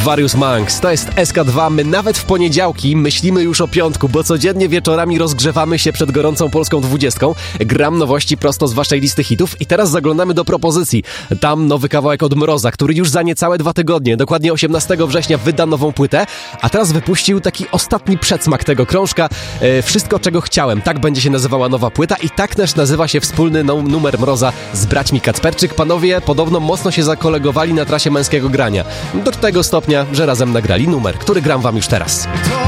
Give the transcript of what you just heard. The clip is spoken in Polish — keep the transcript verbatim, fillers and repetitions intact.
Aquarius Monks, to jest S K dwa. My nawet w poniedziałki myślimy już o piątku, bo codziennie wieczorami rozgrzewamy się przed gorącą polską dwudziestką. Gram nowości prosto z waszej listy hitów i teraz zaglądamy do propozycji. Tam nowy kawałek od Mroza, który już za niecałe dwa tygodnie, dokładnie osiemnastego września wyda nową płytę, a teraz wypuścił taki ostatni przedsmak tego krążka. E, Wszystko, czego chciałem. Tak będzie się nazywała nowa płyta i tak też nazywa się wspólny no, numer Mroza z braćmi Kacperczyk. Panowie podobno mocno się zakolegowali na trasie męskiego grania. Do tego stopnia, że razem nagrali numer, który gram wam już teraz.